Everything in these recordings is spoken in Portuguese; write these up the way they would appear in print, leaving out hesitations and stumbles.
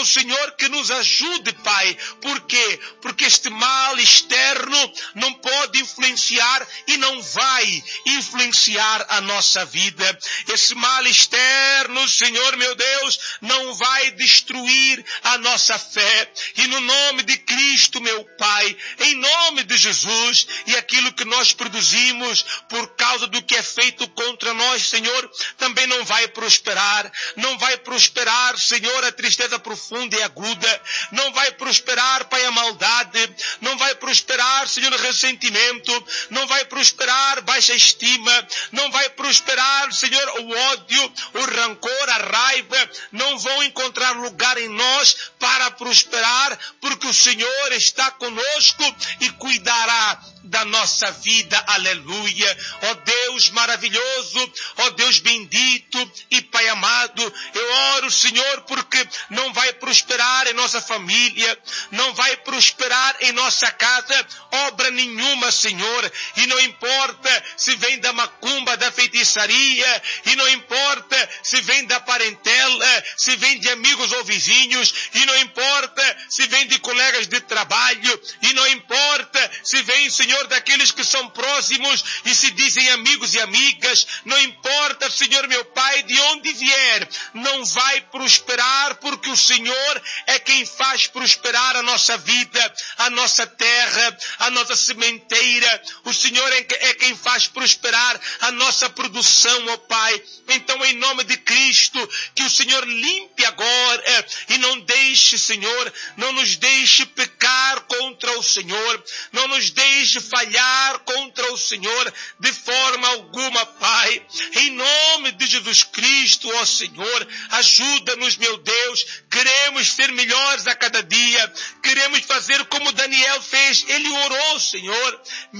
ao Senhor que nos ajude, Pai. Por quê? Porque este mal externo não pode influenciar e não vai influenciar a nossa vida. Esse mal externo, Senhor meu Deus, não vai destruir a nossa fé. E no nome de Cristo, meu Pai, em nome de Jesus, e aquilo que nós produzimos por causa do que é feito contra nós, Senhor, também não vai prosperar. Não vai prosperar, Senhor, a tristeza profunda e aguda. Não vai prosperar, Pai, a maldade. Não vai prosperar, Senhor, o ressentimento. Não vai prosperar baixa estima. Não vai prosperar, Senhor, o ódio, o rancor, a raiva. Não vão encontrar lugar em nós para prosperar, porque o Senhor está conosco e cuidará da nossa vida. Aleluia. Ó Deus maravilhoso, ó Deus bendito e Pai amado, eu oro, Senhor, porque não vai prosperar em nossa família, não vai prosperar em nossa casa obra nenhuma, Senhor, e não importa se vem da macumba, da feitiçaria, e não importa se vem da parentela, se vem de amigos ou vizinhos, e não importa se vem de colegas de trabalho, e não importa se vem, Senhor, daqueles que são próximos e se dizem amigos e amigas, não importa, Senhor meu Pai, de onde vier, não vai prosperar, porque o Senhor é quem faz prosperar a nossa vida, a nossa terra, a nossa sementeira. O Senhor é quem faz prosperar a nossa produção, ó Pai. Então, em nome de Cristo, que o Senhor limpe agora e não deixe, Senhor, não nos deixe pecar contra o Senhor, não nos deixe falhar contra o Senhor de forma alguma, Pai. Em nome de Jesus Cristo, ó Senhor, ajuda-nos, meu Deus. Queremos ser melhores a cada dia. Queremos fazer como Daniel fez. Ele orou, Senhor,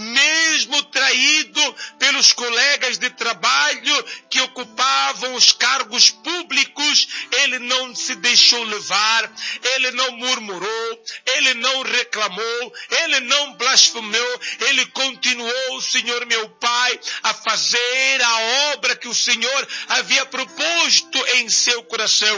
mesmo traído pelos colegas de trabalho que ocupavam os cargos públicos, ele não se deixou levar, ele não murmurou, ele não reclamou, ele não blasfemou, ele continuou, Senhor meu Pai, a fazer a obra que o Senhor havia proposto em seu coração.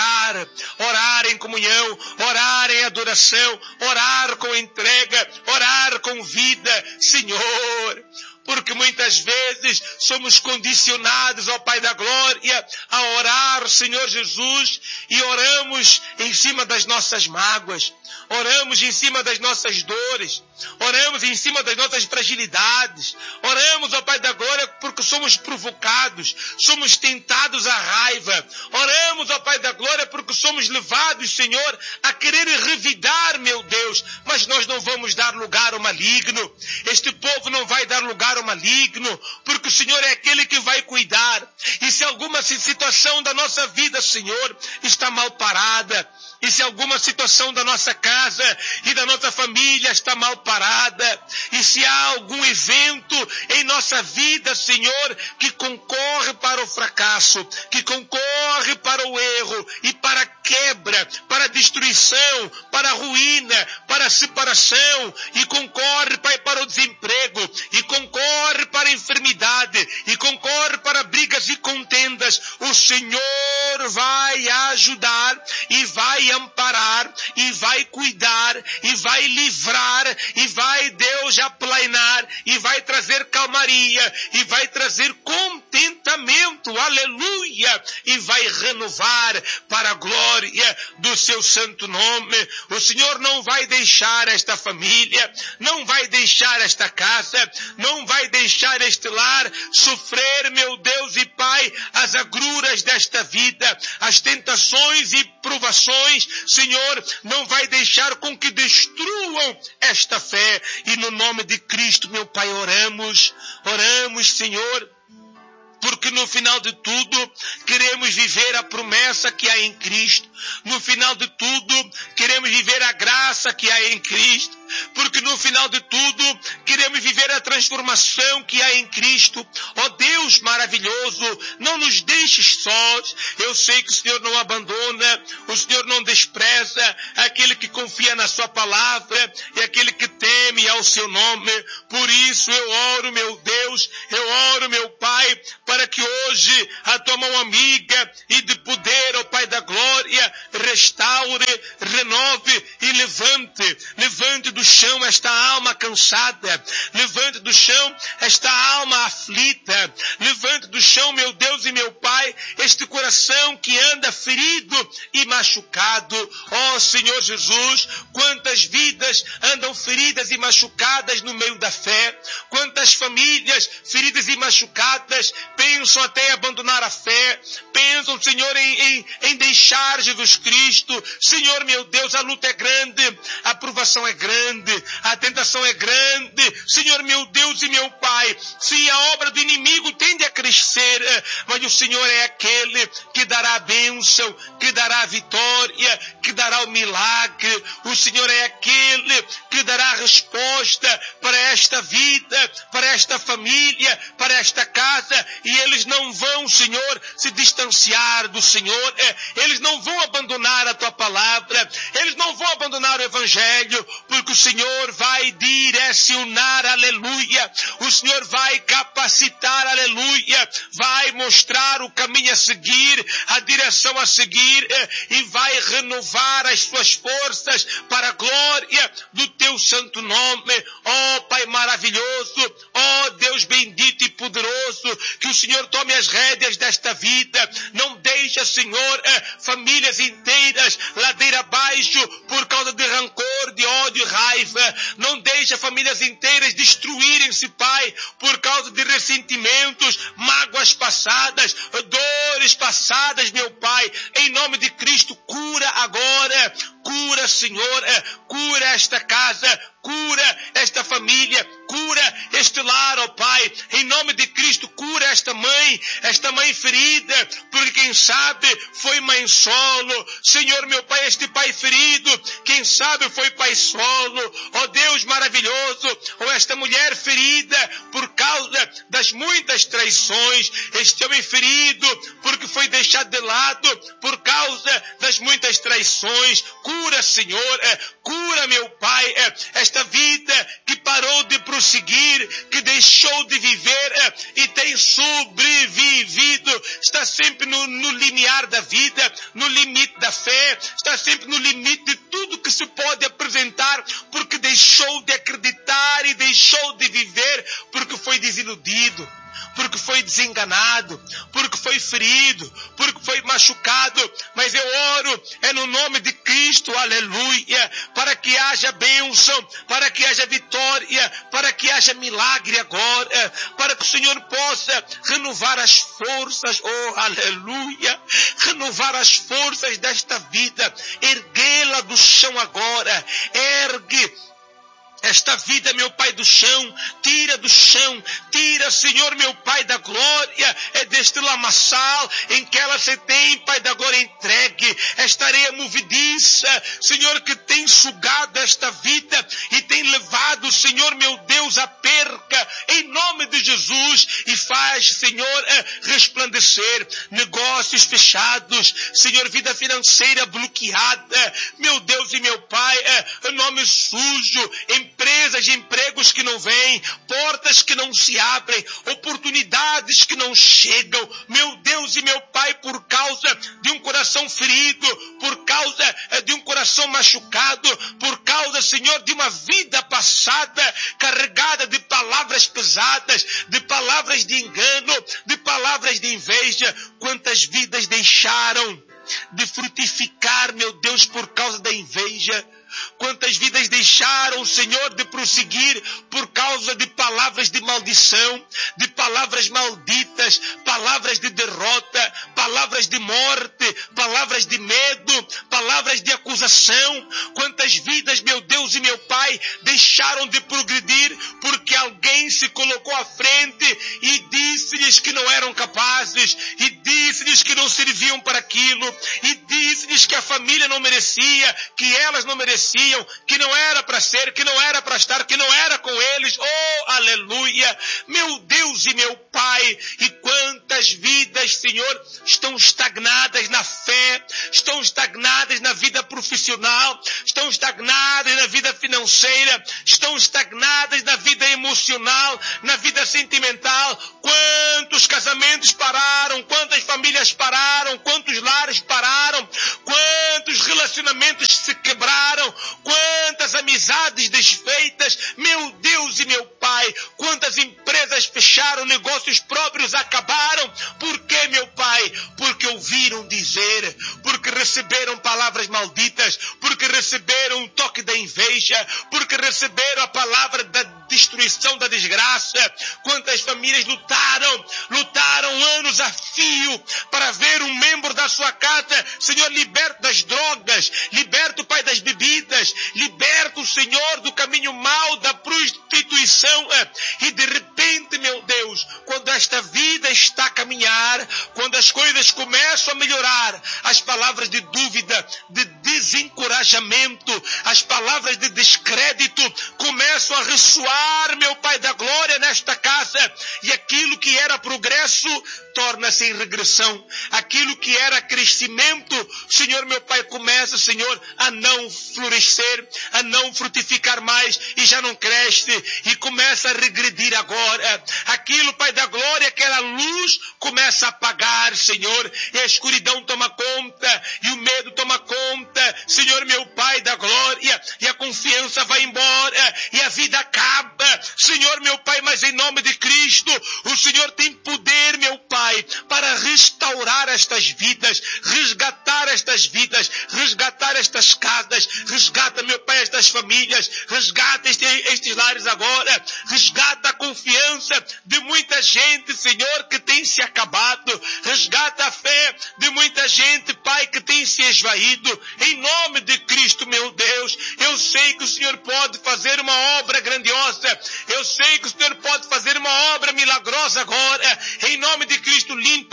Orar em comunhão, orar em adoração, orar com entrega, orar com vida, Senhor. Porque muitas vezes somos condicionados, ó Pai da Glória, a orar, Senhor Jesus, e oramos em cima das nossas mágoas, oramos em cima das nossas dores, oramos em cima das nossas fragilidades, oramos, ó Pai da Glória, porque somos provocados, somos tentados à raiva, oramos, ó Pai da Glória, porque somos levados, Senhor, a querer revidar, meu Deus, mas nós não vamos dar lugar ao maligno. Este povo não vai dar lugar ao maligno, porque o Senhor é aquele que vai cuidar. E se alguma situação da nossa vida, Senhor, está mal parada, e se alguma situação da nossa casa e da nossa família está mal parada, e se há algum evento em nossa vida, Senhor, que concorre para o fracasso, que concorre para o erro e para a quebra, para a destruição, para a ruína, para a separação, e concorre, Pai, para o desemprego, e concorre para a enfermidade, e concorre para brigas e contendas, o Senhor vai ajudar e vai amparar e vai cuidar e vai livrar e vai, Deus, aplainar e vai trazer calmaria e vai trazer contentamento, aleluia, e vai renovar para a glória do seu santo nome. O Senhor não vai deixar esta família, não vai deixar esta casa, não vai deixar este lar sofrer, meu Deus e Pai, as agruras desta vida, as tentações e provações. Senhor, não vai deixar com que destruam esta fé. E no nome de Cristo, meu Pai, oramos, Senhor, porque no final de tudo queremos viver a promessa que há em Cristo. No final de tudo queremos viver a graça que há em Cristo. porque no final de tudo queremos viver a transformação que há em Cristo. Ó Deus maravilhoso, não nos deixes sós. Eu sei que o Senhor não abandona, o Senhor não despreza aquele que confia na sua palavra e aquele que teme ao seu nome. Por isso eu oro, meu Deus, eu oro, meu Pai, para que hoje a tua mão amiga e de poder, ó Pai da glória, restaure, renove e levante do chão esta alma cansada, levante do chão esta alma aflita, levante do chão, meu Deus e meu Pai, este coração que anda ferido e machucado. Ó Senhor Jesus, quantas vidas andam feridas e machucadas no meio da fé, quantas famílias feridas e machucadas pensam até em abandonar a fé, pensam, Senhor, em deixar Jesus Cristo. Senhor, meu Deus, a luta é grande, a provação é grande, a tentação é grande. Senhor, meu Deus e meu Pai, sim, a obra do inimigo tende a crescer, mas o Senhor é aquele que dará a bênção, que dará a vitória, que dará o milagre. O Senhor é aquele que dará a resposta para esta vida, para esta família, para esta casa, e eles não vão, Senhor, se distanciar do Senhor, eles não vão abandonar a tua palavra, eles não vão abandonar o Evangelho, porque o Senhor vai direcionar, aleluia, o Senhor vai capacitar, aleluia, vai mostrar o caminho a seguir, a direção a seguir, e vai renovar as suas forças para a glória do teu santo nome. Ó Pai maravilhoso, ó Deus bendito e poderoso, que o Senhor tome as rédeas desta vida, não deixa, Senhor, famílias inteiras ladeira abaixo por causa de rancor, de ódio e raiva, não deixa famílias inteiras destruírem-se, Pai, por causa de ressentimentos, mágoas passadas, dores passadas, meu Pai. Em nome de Cristo, cura agora, cura, Senhor, cura esta casa, cura esta família, cura este lar, ó Pai. Em nome de Cristo, cura esta mãe ferida, porque quem sabe foi mãe solo. Senhor, meu Pai, este pai ferido, quem sabe foi pai solo. Ó Deus maravilhoso, ou esta mulher ferida por causa das muitas traições, este homem ferido porque foi deixado de lado por causa das muitas traições. Cura, Senhor, cura, meu Pai, esta vida que parou de prosseguir, que deixou de viver e tem sobrevivido, está sempre no limiar da vida, no limite da fé, está sempre no limite de tudo que se pode apresentar, porque deixou de acreditar e deixou de viver, porque foi desiludido, porque foi desenganado, porque foi ferido, porque foi machucado. Mas eu oro, no nome de Cristo, aleluia, para que haja bênção, para que haja vitória, para que haja milagre agora, para que o Senhor possa renovar as forças, oh aleluia, renovar as forças desta vida, erguê-la do chão agora, ergue esta vida, meu Pai, do chão, tira, Senhor, meu Pai da glória, deste lamaçal em que ela se tem, Pai da glória, entregue, esta areia movediça, Senhor, que tem sugado esta vida e tem levado, Senhor, meu Deus, à perca, em nome de Jesus, e faz, Senhor, resplandecer negócios fechados, Senhor, vida financeira bloqueada, meu Deus e meu Pai, nome sujo, empresas e empregos que não vêm, portas que não se abrem, oportunidades que não chegam, meu Deus e meu Pai, por causa de um coração ferido, por causa de um coração machucado, por causa, Senhor, de uma vida passada carregada de palavras pesadas, de palavras de engano, de palavras de inveja. Quantas vidas deixaram de frutificar, meu Deus, por causa da inveja? Quantas vidas deixaram, Senhor, de prosseguir por causa de palavras de maldição, de palavras malditas, palavras de derrota, palavras de morte, palavras de medo, palavras de acusação? Quantas vidas, meu Deus e meu Pai, deixaram de progredir porque alguém se colocou à frente e disse-lhes que não eram capazes, e disse-lhes que não serviam para aquilo, e disse-lhes que a família não merecia, que elas não mereciam, que não era para ser, que não era para estar, que não era com eles. Oh, aleluia! Meu Deus e meu Pai, e quantas vidas, Senhor, estão estagnadas na fé, estão estagnadas na vida profissional, estão estagnadas na vida financeira, estão estagnadas na vida emocional, na vida sentimental. Quantos casamentos pararam, quantas famílias pararam, quantos lares pararam, quantos relacionamentos se quebraram, quantas amizades desfeitas. Meu Deus e meu Pai, quantas empresas fecharam, negócios próprios acabaram. Por quê, meu Pai? Porque ouviram dizer, porque receberam palavras malditas, porque receberam o toque da inveja, porque receberam a palavra da destruição, da desgraça. Quantas famílias lutaram anos a fio para ver um membro da sua casa, Senhor, liberto das drogas, liberto, Pai, das bebidas, liberto, Senhor, do caminho mau, da prostituição. E de repente, meu Deus, quando esta vida está a caminhar, quando as coisas começam a melhorar, as palavras de dúvida, de desencorajamento, as palavras de descrédito começam a ressoar, meu Pai da glória, nesta casa, e aquilo que era progresso torna-se em regressão. Aquilo que era crescimento, Senhor, meu Pai, começa, Senhor, a não florescer, a não frutificar mais, e já não cresce, e começa a regredir agora. Aquilo, Pai da glória, aquela luz começa a apagar, Senhor, e a escuridão toma conta, e o medo toma conta, Senhor, meu Pai da glória, e a confiança vai embora, e a vida acaba, Senhor, meu Pai. Mas em nome de Cristo, o Senhor tem poder, meu Pai, para restaurar estas vidas, resgatar estas vidas, resgatar estas casas, resgata, meu Pai, estas famílias, resgata estes lares agora, resgata a confiança de muita gente, Senhor, que tem se acabado, resgata a fé de muita gente, Pai, que tem se esvaído. Em nome de Cristo, meu Deus, eu sei que o Senhor pode fazer uma obra grandiosa, eu sei que o Senhor pode fazer uma obra milagrosa agora. Em nome de Cristo,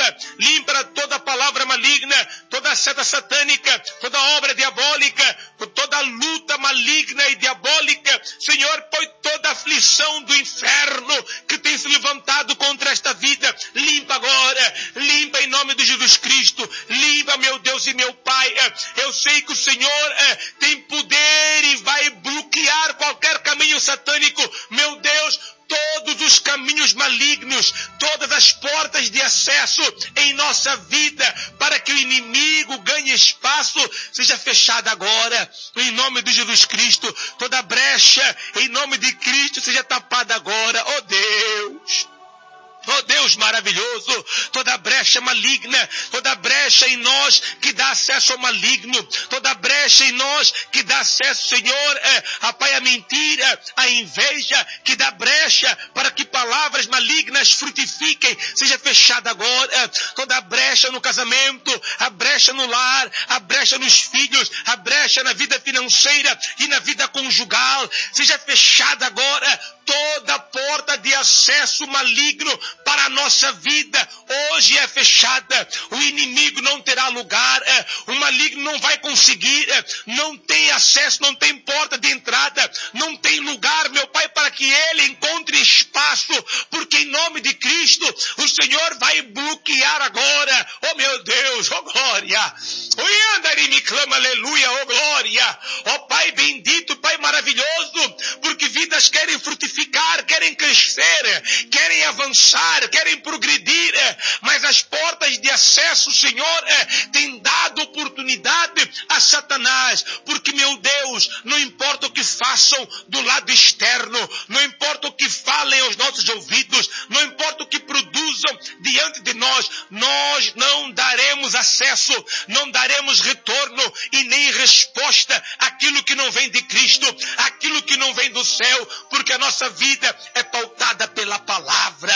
limpa toda palavra maligna, toda seta satânica, toda obra diabólica, toda luta maligna e diabólica, Senhor, põe toda aflição do inferno que tem se levantado contra esta vida, limpa agora, limpa em nome de Jesus Cristo, limpa, meu Deus e meu Pai. Eu sei que o Senhor tem poder e vai bloquear qualquer caminho satânico, meu Deus. Todos os caminhos malignos, todas as portas de acesso em nossa vida, para que o inimigo ganhe espaço, seja fechada agora, em nome de Jesus Cristo. Toda brecha, em nome de Cristo, seja tapada agora. Oh Deus! Oh Deus maravilhoso, toda brecha maligna, toda brecha em nós que dá acesso ao maligno, toda brecha em nós que dá acesso, Senhor, a Pai, a mentira, a inveja, que dá brecha para que palavras malignas frutifiquem, seja fechada agora. Toda brecha no casamento, a brecha no lar, a brecha nos filhos, a brecha na vida financeira e na vida conjugal, seja fechada agora. Toda porta de acesso maligno para a nossa vida hoje é fechada. O inimigo não terá lugar, o maligno não vai conseguir, não tem acesso, não tem porta de entrada, não tem lugar, meu Pai, para que ele encontre espaço, porque em nome de Cristo o Senhor vai bloquear agora. Oh meu Deus, oh glória, oh andari me clama, aleluia, oh glória, oh Pai bendito, Pai maravilhoso, porque vidas querem frutificar, querem crescer, querem avançar, querem progredir, mas as portas de acesso, Senhor, têm dado oportunidade a Satanás, porque, meu Deus, não importa o que façam do lado externo, não importa o que falem aos nossos ouvidos, não importa o que produzam diante de nós, nós não daremos acesso, não daremos retorno e nem resposta àquilo que não vem de Cristo, àquilo que não vem do céu, porque a nossa vida é pautada pela palavra.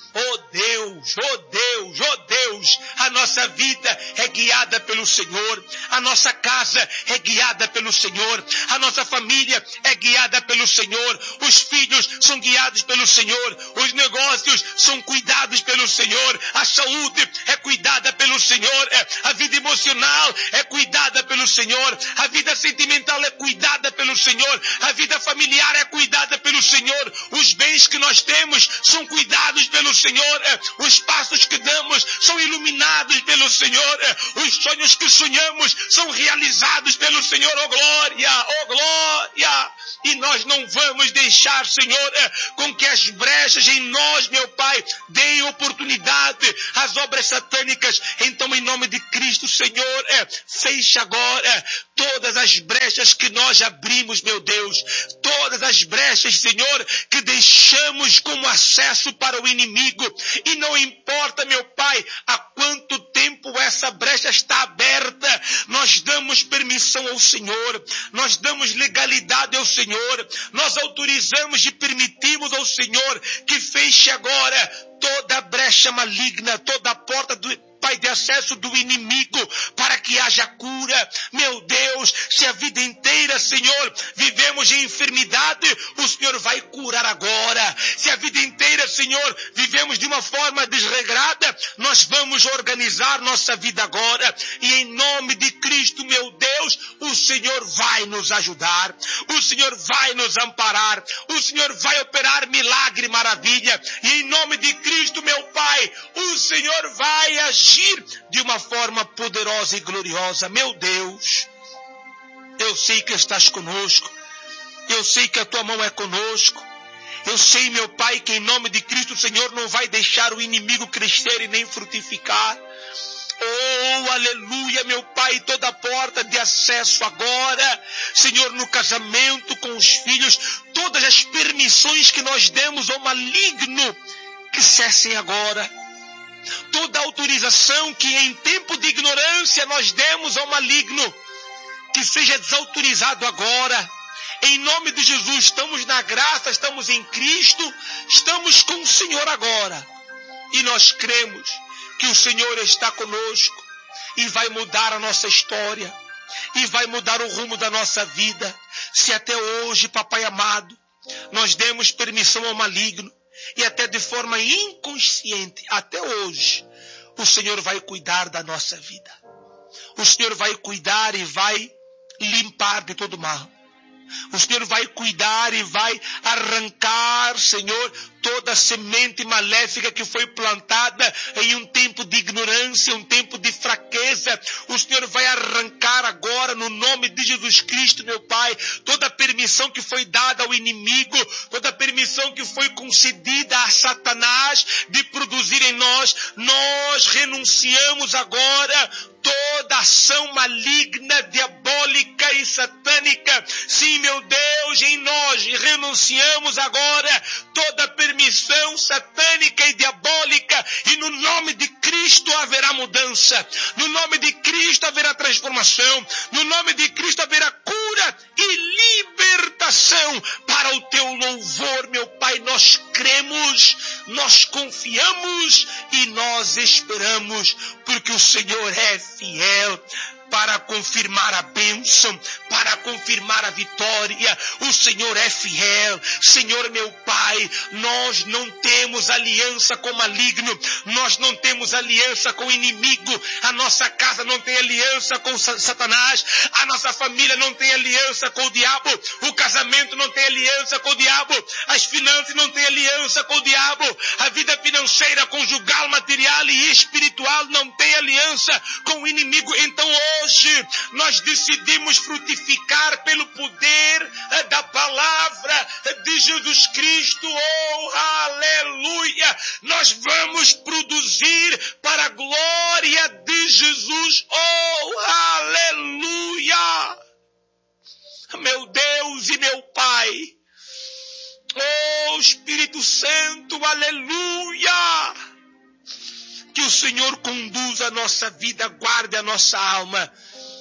Oh Deus, oh Deus, oh Deus, a nossa vida é guiada pelo Senhor, a nossa casa é guiada pelo Senhor, a nossa família é guiada pelo Senhor, os filhos são guiados pelo Senhor, os negócios são cuidados pelo Senhor, a saúde é cuidada pelo Senhor, a vida emocional é cuidada pelo Senhor, a vida sentimental é cuidada pelo Senhor, a vida familiar é cuidada pelo Senhor, os bens que nós temos são cuidados pelo Senhor, os passos que damos são iluminados pelo Senhor, os sonhos que sonhamos são realizados pelo Senhor. Oh glória, oh glória! E nós não vamos deixar, Senhor, com que as brechas em nós, meu Pai, deem oportunidade às obras satânicas. Então, em nome de Cristo, Senhor, feche agora todas as brechas que nós abrimos, meu Deus, todas as brechas, Senhor, que deixamos como acesso para o inimigo, e não importa, meu Pai, há quanto tempo essa brecha está aberta, nós damos permissão ao Senhor, nós damos legalidade ao Senhor, nós autorizamos e permitimos ao Senhor que feche agora toda a brecha maligna, toda a porta Pai, de acesso do inimigo, para que haja cura. Meu Deus, se a vida inteira, Senhor, vivemos em enfermidade, o Senhor vai curar agora. Se a vida inteira, Senhor, vivemos de uma forma desregrada, nós vamos organizar nossa vida agora. E em nome de Cristo, meu Deus, o Senhor vai nos ajudar. O Senhor vai nos amparar. O Senhor vai operar milagre, maravilha. E em nome de Cristo, meu Pai, o Senhor vai agir de uma forma poderosa e gloriosa. Meu Deus, eu sei que estás conosco, eu sei que a tua mão é conosco, eu sei, meu Pai, que em nome de Cristo o Senhor não vai deixar o inimigo crescer e nem frutificar. Oh, aleluia, meu Pai, toda porta de acesso agora, Senhor, no casamento, com os filhos, todas as permissões que nós demos ao maligno, que cessem agora. Toda autorização que em tempo de ignorância nós demos ao maligno, que seja desautorizado agora. Em nome de Jesus, estamos na graça, estamos em Cristo, estamos com o Senhor agora. E nós cremos que o Senhor está conosco e vai mudar a nossa história, e vai mudar o rumo da nossa vida. Se até hoje, Papai amado, nós demos permissão ao maligno, e até de forma inconsciente, até hoje, o Senhor vai cuidar da nossa vida. O Senhor vai cuidar e vai limpar de todo mal. O Senhor vai cuidar e vai arrancar, Senhor, toda a semente maléfica que foi plantada em um tempo de ignorância, um tempo de fraqueza. O Senhor vai arrancar agora, no nome de Jesus Cristo, meu Pai, toda a permissão que foi dada ao inimigo, toda a permissão que foi concedida a Satanás de produzir em nós. Nós renunciamos agora toda ação maligna, diabólica e satânica. Sim, meu Deus, em nós renunciamos agora toda permissão satânica e diabólica, e no nome de Cristo haverá mudança, no nome de Cristo haverá transformação, no nome de Cristo haverá cura e libertação para o teu louvor, meu Pai. Nós cremos, nós confiamos e nós esperamos, porque o Senhor é fiel para confirmar a bênção, para confirmar a vitória. O Senhor é fiel. Senhor, meu Pai, nós não temos aliança com o maligno, nós não temos aliança com o inimigo, a nossa casa não tem aliança com Satanás, a nossa família não tem aliança com o diabo, o casamento não tem aliança com o diabo, as finanças não têm aliança com o diabo, a vida financeira, conjugal, material e espiritual não tem aliança com o inimigo. Então hoje nós decidimos frutificar pelo poder da palavra de Jesus Cristo. Oh, aleluia! Nós vamos produzir para a glória de Jesus. Oh, aleluia! Meu Deus e meu Pai. Oh, Espírito Santo, aleluia! Que o Senhor conduza a nossa vida, guarde a nossa alma.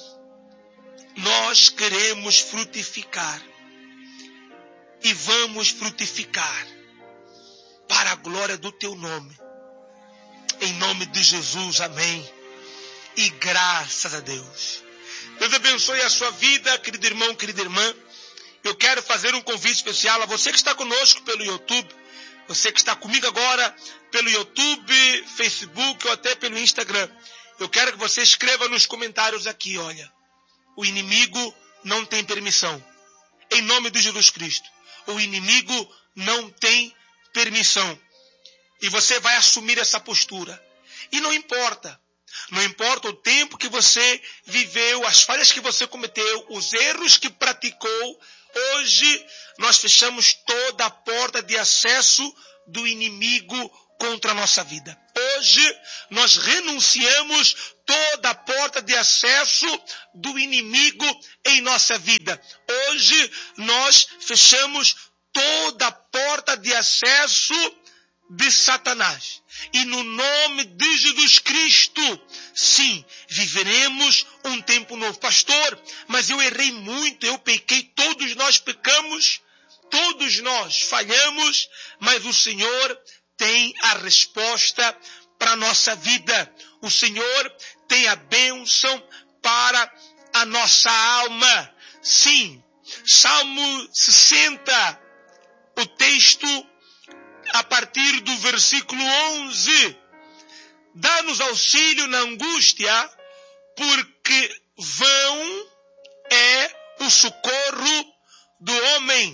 Nós queremos frutificar. E vamos frutificar. para a glória do teu nome. Em nome de Jesus, amém. E graças a Deus. Deus abençoe a sua vida, querido irmão, querida irmã. Eu quero fazer um convite especial a você que está conosco pelo YouTube, você que está comigo agora pelo YouTube, Facebook ou até pelo Instagram. Eu quero que você escreva nos comentários aqui, olha, o inimigo não tem permissão. Em nome de Jesus Cristo, o inimigo não tem permissão. E você vai assumir essa postura. E não importa o tempo que você viveu, as falhas que você cometeu, os erros que praticou. Hoje nós fechamos toda a porta de acesso do inimigo contra a nossa vida. Hoje nós renunciamos toda a porta de acesso do inimigo em nossa vida. Hoje nós fechamos toda a porta de acesso de Satanás. E no nome de Jesus Cristo, sim, viveremos um tempo novo. Pastor, mas eu errei muito, eu pequei, todos nós pecamos, todos nós falhamos, mas o Senhor tem a resposta para a nossa vida. O Senhor tem a bênção para a nossa alma. Sim, Salmo 60, o texto a partir do versículo 11. Dá-nos auxílio na angústia, porque vão é o socorro do homem.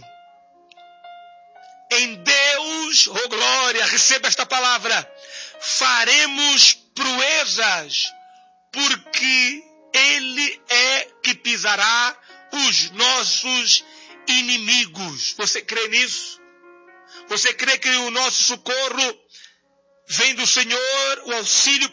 Em Deus, oh glória, receba esta palavra, faremos proezas, porque Ele é que pisará os nossos inimigos. Você crê nisso? Você crê que o nosso socorro vem do Senhor, o auxílio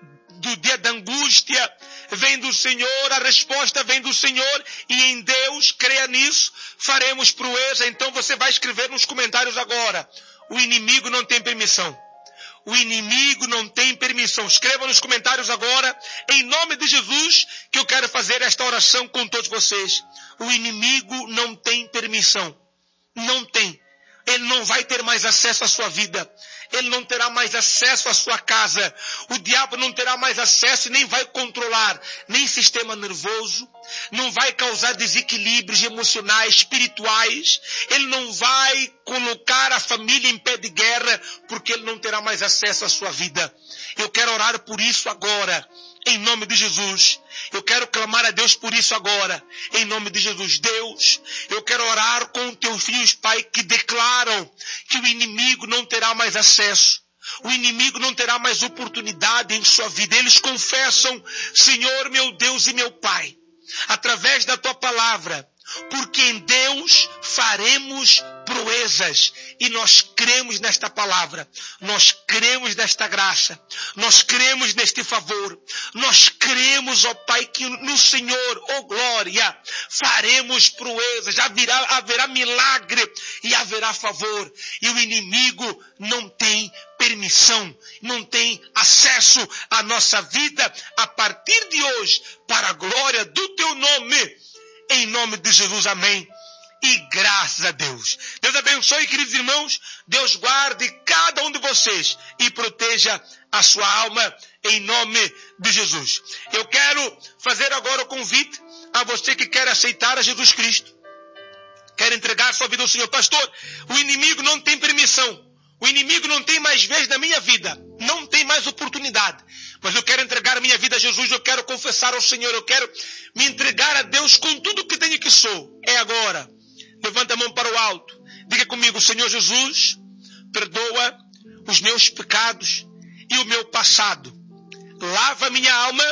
do dia da angústia vem do Senhor, a resposta vem do Senhor, e em Deus, creia nisso, faremos proeza. Então você vai escrever nos comentários agora, o inimigo não tem permissão. O inimigo não tem permissão. Escreva nos comentários agora, em nome de Jesus, que eu quero fazer esta oração com todos vocês. O inimigo não tem permissão. Não tem. Ele não vai ter mais acesso à sua vida. Ele não terá mais acesso à sua casa. O diabo não terá mais acesso e nem vai controlar nem sistema nervoso. Não vai causar desequilíbrios emocionais, espirituais. Ele não vai colocar a família em pé de guerra, porque ele não terá mais acesso à sua vida. Eu quero orar por isso agora, em nome de Jesus. Eu quero clamar a Deus por isso agora, em nome de Jesus. Deus, eu quero orar com teus filhos, Pai, que declaram que o inimigo não terá mais acesso. O inimigo não terá mais oportunidade em sua vida. Eles confessam, Senhor, meu Deus e meu Pai, através da tua palavra, porque em Deus faremos proezas. E nós cremos nesta palavra, nós cremos nesta graça, nós cremos neste favor, nós cremos, ó Pai, que no Senhor, ó glória, faremos proezas, haverá milagre e haverá favor. E o inimigo não tem permissão, não tem acesso à nossa vida a partir de hoje, para a glória do teu nome, em nome de Jesus, amém. E graças a Deus. Deus abençoe, queridos irmãos. Deus guarde cada um de vocês e proteja a sua alma em nome de Jesus. Eu quero fazer agora o convite a você que quer aceitar a Jesus Cristo. Quer entregar sua vida ao Senhor. Pastor, o inimigo não tem permissão. O inimigo não tem mais vez na minha vida. Não tem mais oportunidade. Mas eu quero entregar a minha vida a Jesus. Eu quero confessar ao Senhor. Eu quero me entregar a Deus com tudo que tenho e que sou. É agora. Levanta a mão para o alto. Diga comigo, Senhor Jesus, perdoa os meus pecados e o meu passado. Lava minha alma,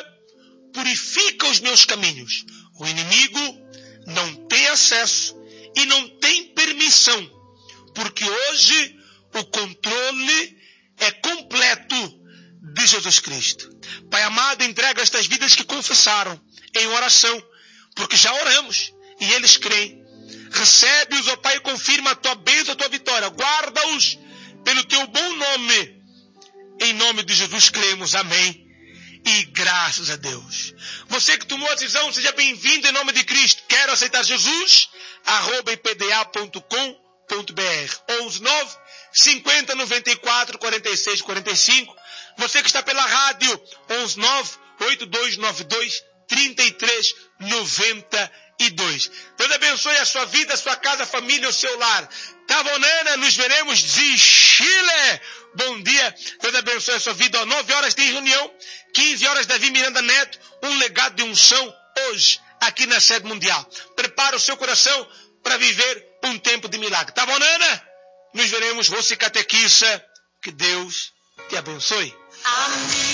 purifica os meus caminhos. O inimigo não tem acesso e não tem permissão, porque hoje o controle é completo de Jesus Cristo. Pai amado, entrega estas vidas que confessaram em oração, porque já oramos e eles creem. Recebe-os, ó Pai, e confirma a tua bênção, a tua vitória. Guarda-os pelo teu bom nome. Em nome de Jesus cremos. Amém. E graças a Deus. Você que tomou a decisão, seja bem-vindo em nome de Cristo. Quero aceitar Jesus? @ipda.com.br 11 50 94 46 45. Você que está pela rádio, 119 8292 33 92. Deus abençoe a sua vida, a sua casa, a família, o seu lar. Tavonana, nos veremos de Chile. Bom dia, Deus abençoe a sua vida. 9 horas tem reunião, 15 horas Davi Miranda Neto, um legado de unção hoje, aqui na sede mundial. Prepara o seu coração para viver um tempo de milagre. Tavonana, nos veremos, você catequista, que Deus te abençoe. Amém.